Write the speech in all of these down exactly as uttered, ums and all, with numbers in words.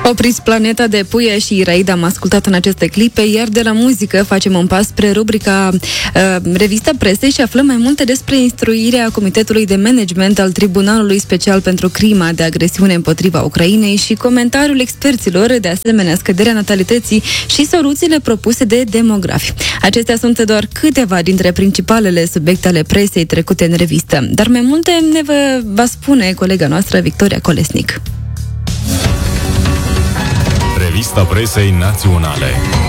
Opriți planeta de Puia și Iraida am ascultat în aceste clipe, iar de la muzică facem un pas spre rubrica uh, Revista Presei și aflăm mai multe despre instruirea Comitetului de Management al Tribunalului Special pentru Crima de Agresiune împotriva Ucrainei și comentariul experților, de asemenea scăderea natalității și soluțiile propuse de demografi. Acestea sunt doar câteva dintre principalele subiecte ale presei trecute în revistă, dar mai multe ne va, va spune colega noastră Victoria Colesnic. Revista Presei Naționale.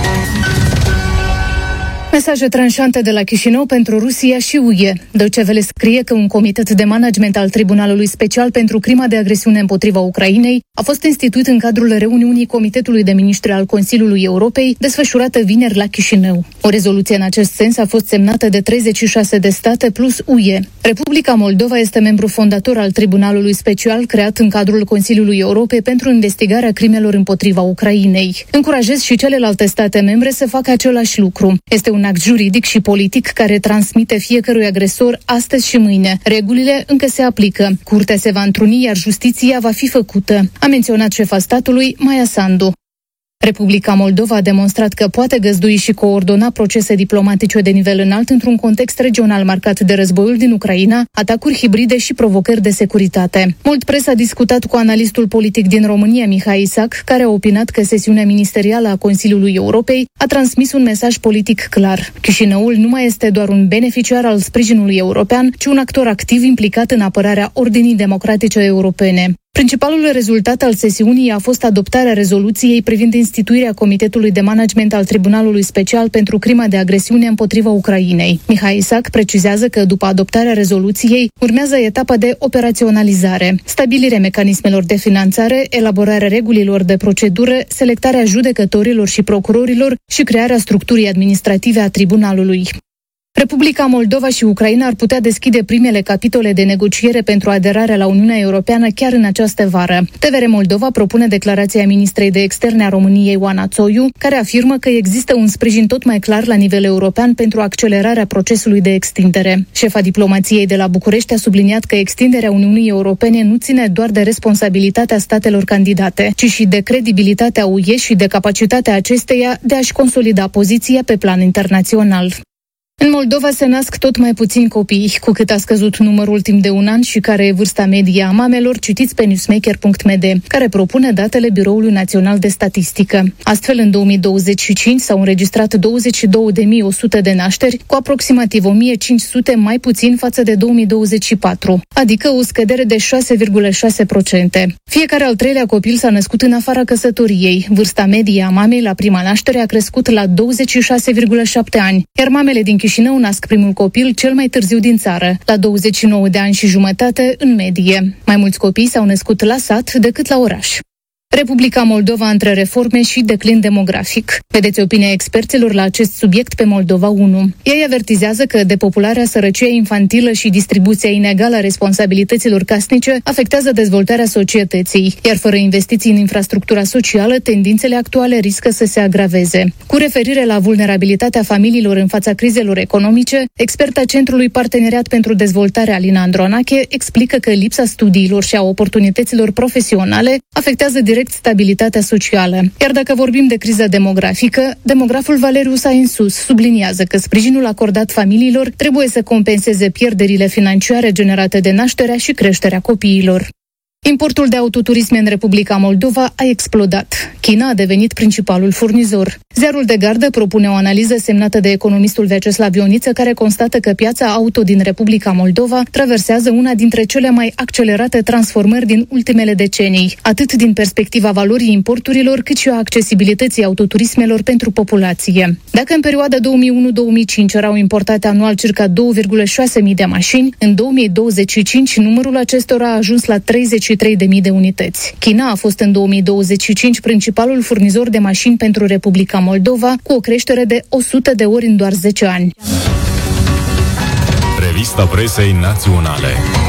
Mesaje tranșante de la Chișinău pentru Rusia și U E. Deutsche Welle scrie că un comitet de management al Tribunalului Special pentru Crima de Agresiune împotriva Ucrainei a fost instituit în cadrul reuniunii Comitetului de Ministri al Consiliului Europei, desfășurată vineri la Chișinău. O rezoluție în acest sens a fost semnată de treizeci și șase de state plus U E. Republica Moldova este membru fondator al Tribunalului Special creat în cadrul Consiliului Europei pentru investigarea crimelor împotriva Ucrainei. Încurajez și celelalte state membre să facă același lucru. Este un act juridic și politic care transmite fiecărui agresor astăzi și mâine. Regulile încă se aplică. Curtea se va întruni, iar justiția va fi făcută, a menționat șefa statului, Maia Sandu. Republica Moldova a demonstrat că poate găzdui și coordona procese diplomatice de nivel înalt într-un context regional marcat de războiul din Ucraina, atacuri hibride și provocări de securitate. Mult presă a discutat cu analistul politic din România, Mihai Isac, care a opinat că sesiunea ministerială a Consiliului Europei a transmis un mesaj politic clar. Chișinăul nu mai este doar un beneficiar al sprijinului european, ci un actor activ implicat în apărarea ordinii democratice europene. Principalul rezultat al sesiunii a fost adoptarea rezoluției privind instituirea Comitetului de Management al Tribunalului Special pentru Crima de Agresiune împotriva Ucrainei. Mihai Isac precizează că după adoptarea rezoluției urmează etapa de operaționalizare, stabilirea mecanismelor de finanțare, elaborarea regulilor de procedură, selectarea judecătorilor și procurorilor și crearea structurii administrative a tribunalului. Republica Moldova și Ucraina ar putea deschide primele capitole de negociere pentru aderarea la Uniunea Europeană chiar în această vară. T V R Moldova propune declarația ministrei de externe a României, Oana Țoiu, care afirmă că există un sprijin tot mai clar la nivel european pentru accelerarea procesului de extindere. Șefa diplomației de la București a subliniat că extinderea Uniunii Europene nu ține doar de responsabilitatea statelor candidate, ci și de credibilitatea U E și de capacitatea acesteia de a-și consolida poziția pe plan internațional. În Moldova se nasc tot mai puțini copii, cu cât a scăzut numărul timp de un an și care e vârsta medie a mamelor, citiți pe newsmaker punct m d, care propune datele Biroului Național de Statistică. Astfel, în două mii douăzeci și cinci s-au înregistrat douăzeci și două de mii o sută de nașteri, cu aproximativ o mie cinci sute mai puțin față de două mii douăzeci și patru, adică o scădere de șase virgulă șase la sută. Fiecare al treilea copil s-a născut în afara căsătoriei. Vârsta medie a mamei la prima naștere a crescut la douăzeci și șase virgulă șapte ani, iar mamele din Chișinău nasc primul copil cel mai târziu din țară, la douăzeci și nouă de ani și jumătate în medie. Mai mulți copii s-au născut la sat decât la oraș. Republica Moldova între reforme și declin demografic. Vedeți opinia experților la acest subiect pe Moldova unu. Ei avertizează că depopularea, sărăcia infantilă și distribuția inegală a responsabilităților casnice afectează dezvoltarea societății, iar fără investiții în infrastructura socială, tendințele actuale riscă să se agraveze. Cu referire la vulnerabilitatea familiilor în fața crizelor economice, experta Centrului Parteneriat pentru Dezvoltare, Alina Andronache, explică că lipsa studiilor și a oportunităților profesionale afectează direct stabilitatea socială. Iar dacă vorbim de criză demografică, demograful Valeriu Sainsus subliniază că sprijinul acordat familiilor trebuie să compenseze pierderile financiare generate de nașterea și creșterea copiilor. Importul de autoturisme în Republica Moldova a explodat. China a devenit principalul furnizor. Ziarul de Gardă propune o analiză semnată de economistul Vyacheslav Ioniță, care constată că piața auto din Republica Moldova traversează una dintre cele mai accelerate transformări din ultimele decenii, atât din perspectiva valorii importurilor, cât și a accesibilității autoturismelor pentru populație. Dacă în perioada două mii unu - două mii cinci erau importate anual circa două virgulă șase mii de mașini, în două mii douăzeci și cinci numărul acestora a ajuns la treizeci și trei de mii de unități. China a fost în două mii douăzeci și cinci principalul furnizor de mașini pentru Republica Moldova, cu o creștere de o sută de ori în doar zece ani. Revista Presei Naționale.